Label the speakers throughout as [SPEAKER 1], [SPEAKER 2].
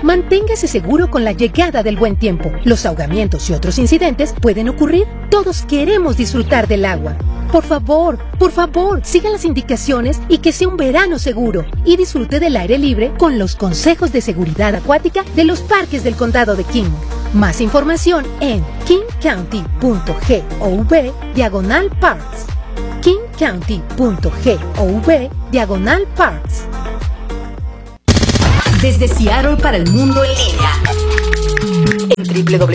[SPEAKER 1] Manténgase seguro con la llegada del buen tiempo. Los ahogamientos y otros incidentes pueden ocurrir. Todos queremos disfrutar del agua. Por favor, siga las indicaciones y que sea un verano seguro. Y disfrute del aire libre con los consejos de seguridad acuática de los parques del condado de King. Más información en kingcounty.gov/parks. kingcounty.gov/parks.
[SPEAKER 2] Desde Seattle para el mundo en línea en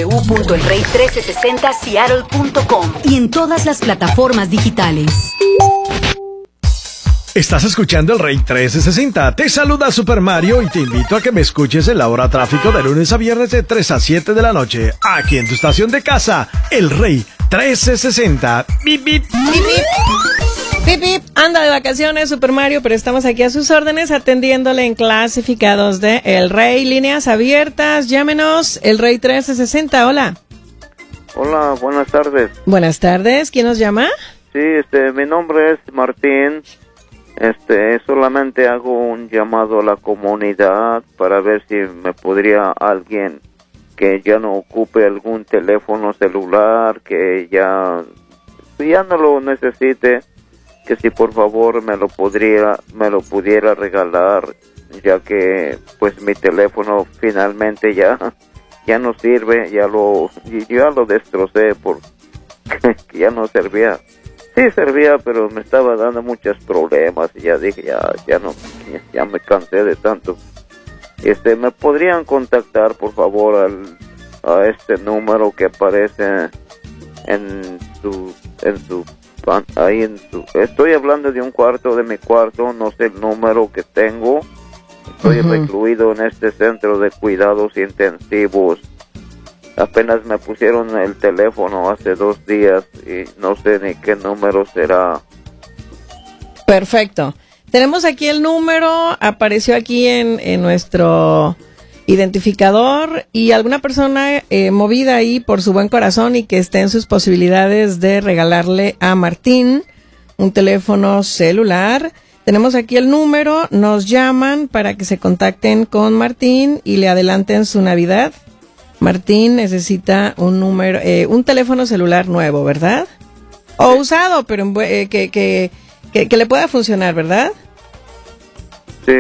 [SPEAKER 2] www.elrey1360seattle.com y en todas las plataformas digitales.
[SPEAKER 3] Estás escuchando El Rey 1360. Te saluda Super Mario y te invito a que me escuches en la hora tráfico de lunes a viernes de 3 a 7 de la noche, aquí en tu estación de casa, El Rey 1360. Bip, bip.
[SPEAKER 4] Bip, bip. Pip, pip, anda de vacaciones Super Mario, pero estamos aquí a sus órdenes atendiéndole en clasificados de El Rey. Líneas abiertas, llámenos, El Rey 1360, hola.
[SPEAKER 5] Hola, buenas tardes.
[SPEAKER 4] Buenas tardes, ¿quién nos llama?
[SPEAKER 5] Sí, mi nombre es Martín. Solamente hago un llamado a la comunidad para ver si me podría alguien que ya no ocupe algún teléfono celular, que ya no lo necesite, que si por favor me lo pudiera regalar, ya que pues mi teléfono finalmente ya no sirve, ya lo destrocé porque ya no servía. Sí servía, pero me estaba dando muchos problemas y ya dije, ya me cansé de tanto. ¿Me podrían contactar por favor a este número que aparece estoy hablando de un cuarto de mi cuarto, no sé el número que tengo. Estoy recluido en este centro de cuidados intensivos. Apenas me pusieron el teléfono hace 2 días y no sé ni qué número será.
[SPEAKER 4] Perfecto. Tenemos aquí el número, apareció aquí en nuestro identificador, y alguna persona movida ahí por su buen corazón y que esté en sus posibilidades de regalarle a Martín un teléfono celular. Tenemos aquí el número, nos llaman para que se contacten con Martín y le adelanten su Navidad. Martín necesita un teléfono celular nuevo, ¿verdad? O usado, pero que le pueda funcionar, ¿verdad?
[SPEAKER 5] Sí.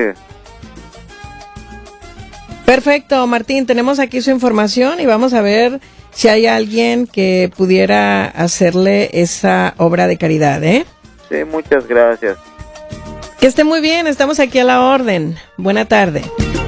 [SPEAKER 4] Perfecto, Martín, tenemos aquí su información y vamos a ver si hay alguien que pudiera hacerle esa obra de caridad, ¿eh?
[SPEAKER 5] Sí, muchas gracias.
[SPEAKER 4] Que esté muy bien, estamos aquí a la orden. Buena tarde.